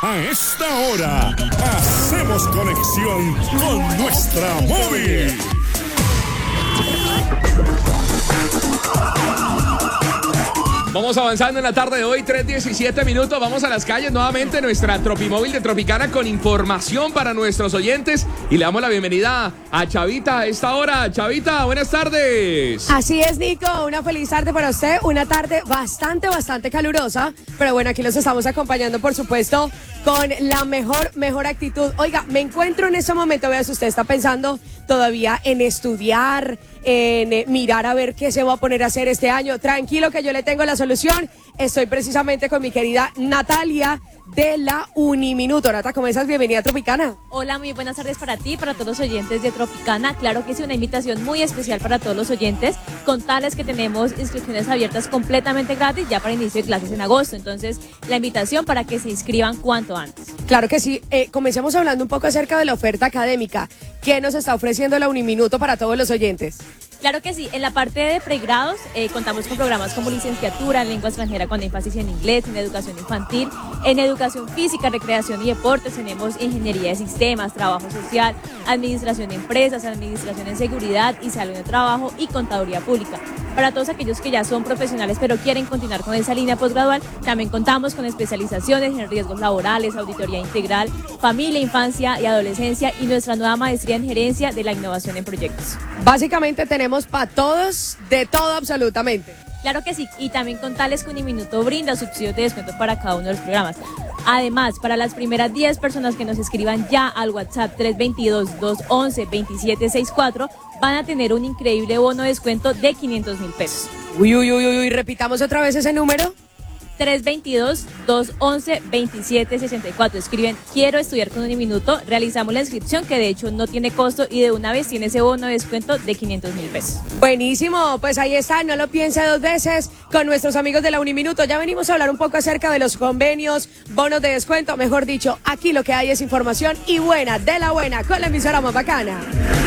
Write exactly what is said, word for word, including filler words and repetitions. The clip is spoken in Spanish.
A esta hora, hacemos conexión con nuestra móvil. Vamos avanzando en la tarde de hoy, tres diecisiete minutos. Vamos a las calles nuevamente, nuestra Tropimóvil de Tropicana con información para nuestros oyentes. Y le damos la bienvenida a Chavita a esta hora. Chavita, buenas tardes. Así es, Nico. Una feliz tarde para usted. Una tarde bastante, bastante calurosa. Pero bueno, aquí los estamos acompañando, por supuesto, con la mejor, mejor actitud. Oiga, me encuentro en este momento, vea si usted está pensando todavía en estudiar, en eh, mirar a ver qué se va a poner a hacer este año. Tranquilo que yo le tengo la solución. Estoy precisamente con mi querida Natalia de la Uniminuto. Nata, ¿cómo estás? Bienvenida a Tropicana. Hola, muy buenas tardes para ti, para todos los oyentes de Tropicana. Claro que sí, una invitación muy especial para todos los oyentes. Contarles que tenemos inscripciones abiertas completamente gratis ya para inicio de clases en agosto. Entonces, la invitación para que se inscriban cuanto antes. Claro que sí. Eh, comencemos hablando un poco acerca de la oferta académica. ¿Qué nos está ofreciendo la Uniminuto para todos los oyentes? Claro que sí, en la parte de pregrados eh, contamos con programas como licenciatura en lengua extranjera con énfasis en inglés, en educación infantil, en educación física, recreación y deportes. Tenemos ingeniería de sistemas, trabajo social, administración de empresas, administración en seguridad y salud de trabajo y contaduría pública. Para todos aquellos que ya son profesionales pero quieren continuar con esa línea posgradual, también contamos con especializaciones en riesgos laborales, auditoría integral, familia, infancia y adolescencia y nuestra nueva maestría en gerencia de la innovación en proyectos. Básicamente tenemos para todos, de todo absolutamente. Claro que sí, y también contarles que Uniminuto brinda subsidios de descuento para cada uno de los programas. Además, para las primeras diez personas que nos escriban ya al WhatsApp tres dos dos, dos once, veintisiete sesenta y cuatro van a tener un increíble bono de descuento de quinientos mil pesos. Uy, uy, uy, uy, repitamos otra vez ese número. tres dos dos, dos once, veintisiete sesenta y cuatro. Escriben, quiero estudiar con Uniminuto, realizamos la inscripción que de hecho no tiene costo y de una vez tiene ese bono de descuento de quinientos mil pesos. Buenísimo, pues ahí está, no lo piense dos veces con nuestros amigos de la Uniminuto. Ya venimos a hablar un poco acerca de los convenios, bonos de descuento, mejor dicho, aquí lo que hay es información y buena, de la buena, con la emisora más bacana.